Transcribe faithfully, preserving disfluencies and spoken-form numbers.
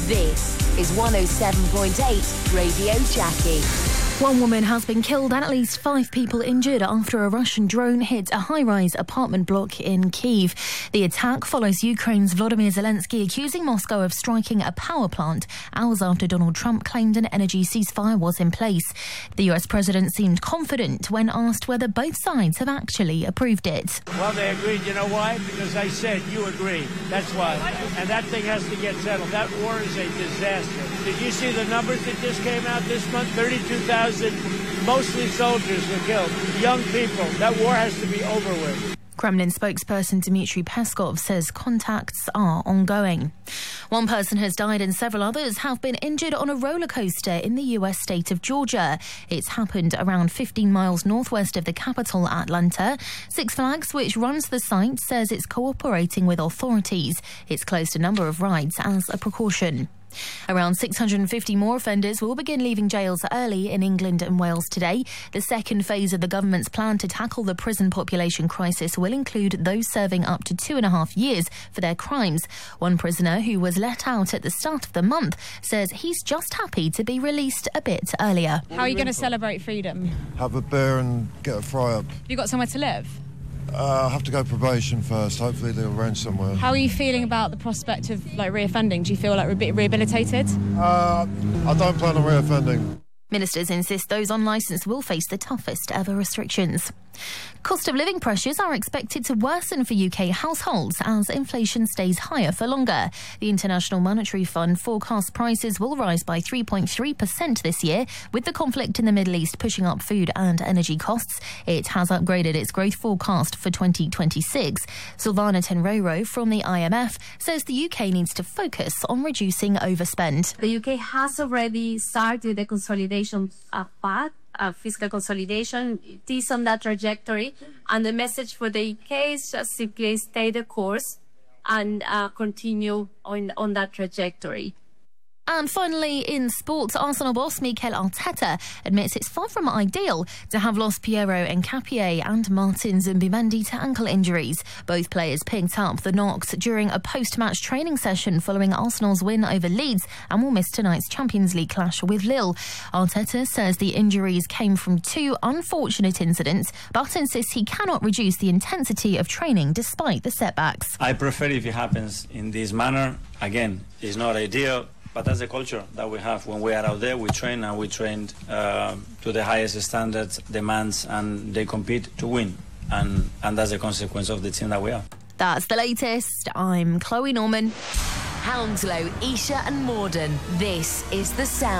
This is one oh seven point eight Radio Jackie. One woman has been killed and at least five people injured after a Russian drone hit a high-rise apartment block in Kyiv. The attack follows Ukraine's Volodymyr Zelensky accusing Moscow of striking a power plant hours after Donald Trump claimed an energy ceasefire was in place. The U S president seemed confident when asked whether both sides have actually approved it. Well, they agreed. You know why? Because I said you agree. That's why. And that thing has to get settled. That war is a disaster. Did you see the numbers that just came out this month? thirty-two thousand, mostly soldiers were killed. Young people. That war has to be over with. Kremlin spokesperson Dmitry Peskov says contacts are ongoing. One person has died and several others have been injured on a roller coaster in the U S state of Georgia. It's happened around fifteen miles northwest of the capital, Atlanta. Six Flags, which runs the site, says it's cooperating with authorities. It's closed a number of rides as a precaution. Around six hundred fifty more offenders will begin leaving jails early in England and Wales today. The second phase of the government's plan to tackle the prison population crisis will include those serving up to two and a half years for their crimes. One prisoner who was let out at the start of the month says he's just happy to be released a bit earlier. How are you going to celebrate freedom? Have a beer and get a fry up. Have you got somewhere to live? Uh, I have to go probation first. Hopefully they'll arrange somewhere. How are you feeling about the prospect of like reoffending? Do you feel like re- rehabilitated? Uh, I don't plan on reoffending. Ministers insist those on licence will face the toughest ever restrictions. Cost of living pressures are expected to worsen for U K households as inflation stays higher for longer. The International Monetary Fund forecasts prices will rise by three point three percent this year, with the conflict in the Middle East pushing up food and energy costs. It has upgraded its growth forecast for twenty twenty-six. Silvana Tenrero from the I M F says the U K needs to focus on reducing overspend. The U K has already started the consolidation path. Uh, fiscal consolidation. It is on that trajectory, and the message for the U K is just simply stay the course and uh, continue on on that trajectory. And finally, in sports, Arsenal boss Mikel Arteta admits it's far from ideal to have lost Piero Nkapie and Martin Zubimendi to ankle injuries. Both players picked up the knocks during a post-match training session following Arsenal's win over Leeds and will miss tonight's Champions League clash with Lille. Arteta says the injuries came from two unfortunate incidents, but insists he cannot reduce the intensity of training despite the setbacks. I prefer if it happens in this manner. Again, it's not ideal. But that's the culture that we have. When we are out there, we train, and we train uh, to the highest standards, demands, and they compete to win. And, and that's the consequence of the team that we are. That's the latest. I'm Chloe Norman. Hounslow, Esher and Morden. This is The Sound.